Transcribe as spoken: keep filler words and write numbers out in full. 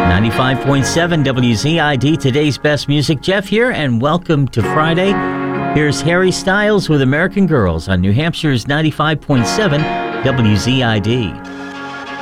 ninety-five point seven W Z I D, today's best music. Jeff here, and welcome to Friday. Here's Harry Styles with American Girls on New Hampshire's ninety-five point seven W Z I D.